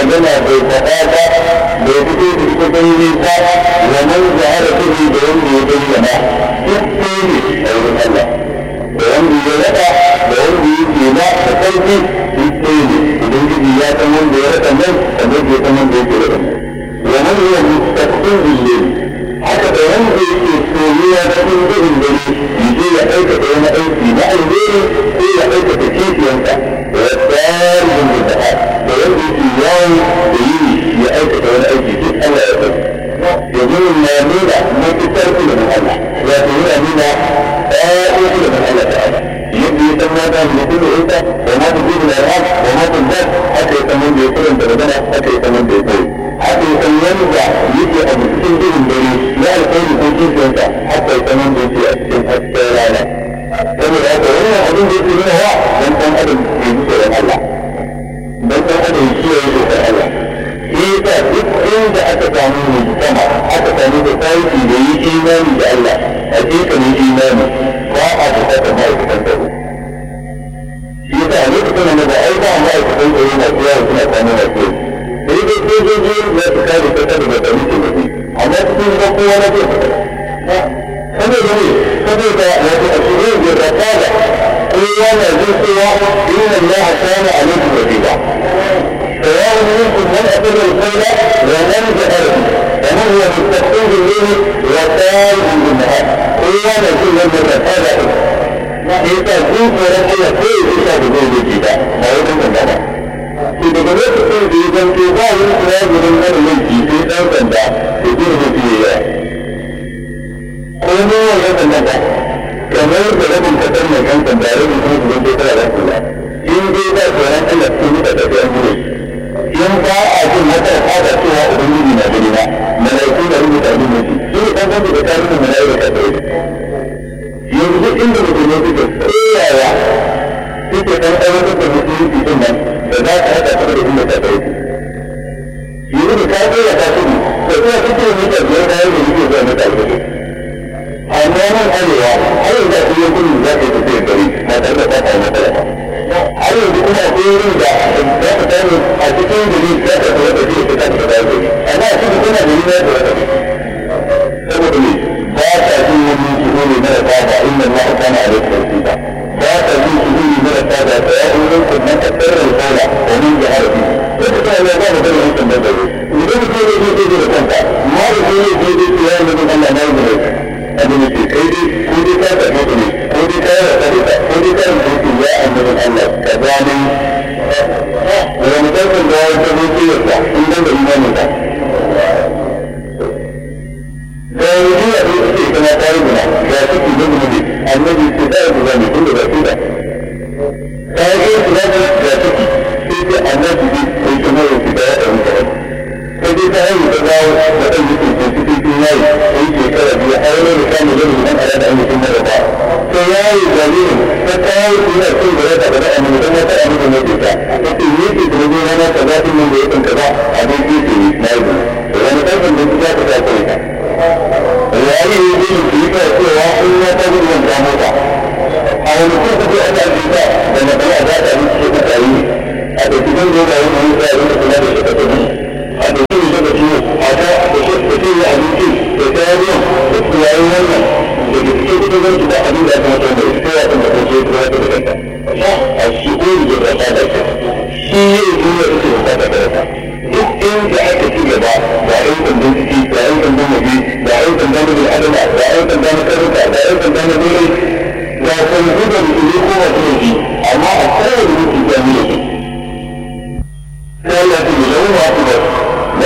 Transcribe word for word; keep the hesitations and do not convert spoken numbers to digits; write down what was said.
magana bai faɗa ba bai fito da ita bayyane ba wa man zahara bihi da wanda ya bayyana duk ɗaya ne a wurin Allah da wanda ya rada da wanda ya ke na da ƙarfi duk ɗaya ne ubangiji ya san wanda ya rada nan kamar ya san wanda ya ke rada nan wa man huwa mustaqbil bil haka da wanda yake soyayya cikin gudun dare yaje ya aikata wani aiki na alheri ko ya aikata kishiyarsa wa tsarin da ta da wanda yake yawo da yi ya aikata wani aiki duk Allah ya sani yanzu na nuna matuƙar ilimin Allah wato yana nuna ɗaya ilimin Allah ta'ala yadda ya san mata da kuma ita wa mata gudu na rahab wa mata da haka ya san wanda ya kuranta magana haka ya san wanda ya koyi haka ya san wanda yake a cikin gudun dare ya alƙairi ko kishiyarsa haka ya san wanda yake a cikin hasken rana saboda haka wannan abin da yake nuna wa dan ɗan adam ke ji tsoron Allah dan ɗan adam ya kiyaye tsoron Allah shi yasa duk inda aka samu mujtama aka samu da sauki da yi imani da Allah a cikin imani ba a bukatar ma'aikatan tsaro shi yasa a lokacin da ba a yi ba ma'aikatan tsaro na zuwa suna samun lafiya sai dai sojoji ya su kare kasa da ba tsaro ke mafi amma cikin ga kowa na zai fita saboda ne saboda wato a shirin da rasala kowa na jin cewa inna Allah kana alaikum wajiba سواء منكم من أتبع الخير ومن جهله ومن هو مستقيم بالليل وسائل بالنهار هو نزول من الرسالة إذا كنت ورسالة كيف تشاهدون بالجداء ما يمكن أن نرى إذا كنت تقول إذا كنت يمكن من الملكي في ذلك تدير فيه قوموا ويمكن أن نرى كما يمكن أن تتمنى كان تنبارك من كنت تترى رسول الله إن جيدا سوران أن تكون تتبع أمره in ba a jin wata al'ada cewa ubangiji na gani na malaiku da rubuta abin da shi shi ne kan da tarihin malaika ta tsaye yanzu inda mutum ya suke tsayawa suke kan aiwatar da musulunci din nan da za ka haɗa ta da inda ta tsaye yanzu da ka tsaya ta tudu da kuma suke mita biyar kayan da yake zuwa mata alƙaƙe amma nan arewa har yanzu a cikin kudu za ka yi tafiyar gari na tare da ta kawo matsala ba har yanzu kuma akwai yin da za ka samu a cikin gari za ka kula da shi ta ta da gari amma a cikin kuna gari na da wata saboda ne ba ta jin wani shuhuri mara tsada inda ma a kana a lokacin su ba ba ta jin shuhuri mara tsada ta ya wurin kuma ta tsarrar kola domin ya harfi wata ta ya ba da gari wancan da gari idan mutum ne zai zai da kanta ma da zai zai zai zai ya yi mutum Allah na yi da rai abin da ke kai dai ko dai ta tafi ne ko dai ta yi wata ko dai ta yi mutum ya annabin Allah ka gani wani ɗaukar da ya ta zuci yasa in dan da imanin ta da yanzu a duk ce kana tare da ya ciki da mutum annabi ce ta yi da mai tunda da su da ta yi su da ya ciki sai ce annabi ne sai kuma ya fita ya ɗauki ta sai dai ta hanyar ta dawo da ɗan jikin ko cikin yayi sai shekara biyu har wani da kama zai mutum a yada an mutum da ba sai yayi jaririn ta kawo suna cin da ya taɓa da annabi don wata annabi mai fita ta ce ni ke da zai rana ta zafin nan da ya kanka ba abin gefe ne na yi da wani ɗaukar da su za ta ta kai ta yayi ne zai yi yi kawai cewa in ya ta gudu wanda ya mota a wani kuma ta ana jita da matsala za ta yi ce ta yi a da cikin da ya yi wani sa yi da kula da shi ta tafi a da cikin da ciwo a ta da shi da ciwo a abinci da ta yi da su yayi wannan da ke cikin cikin zanci da abin da ya kamata da ita ya kan da kan ce ta da kanta a shi ko da ta ta da shi shi yi zuwa ita da ta da kanta duk inda aka